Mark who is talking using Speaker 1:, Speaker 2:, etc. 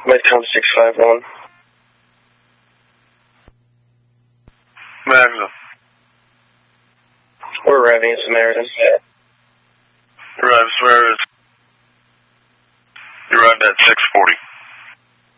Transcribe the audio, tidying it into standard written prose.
Speaker 1: Midcom 651.
Speaker 2: Magna.
Speaker 1: We're arriving at Samaritan.
Speaker 2: Arrive Samaritan. You arrived at 6.